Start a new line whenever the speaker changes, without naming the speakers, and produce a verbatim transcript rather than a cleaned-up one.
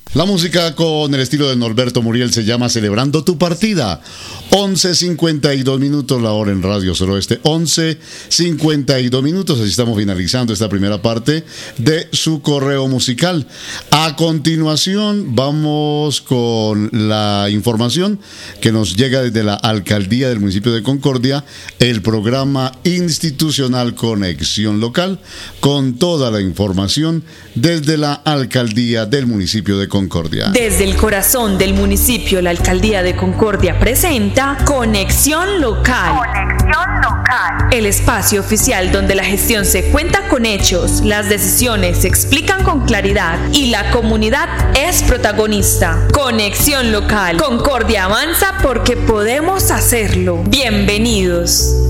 La música con el estilo de Norberto Muriel se llama Celebrando tu Partida. once cincuenta y dos minutos la hora en Radio Suroeste. once cincuenta y dos minutos. Así estamos finalizando esta primera parte de su correo musical. A continuación vamos con la información que nos llega desde la Alcaldía del municipio de Concordia, el programa institucional Conexión Local, con toda la información desde la Alcaldía del municipio de Concordia.
Desde el corazón del municipio, la Alcaldía de Concordia presenta Conexión Local. Conexión Local. El espacio oficial donde la gestión se cuenta con hechos, las decisiones se explican con claridad y la comunidad es protagonista. Conexión Local. Concordia avanza porque podemos hacerlo. Bienvenidos.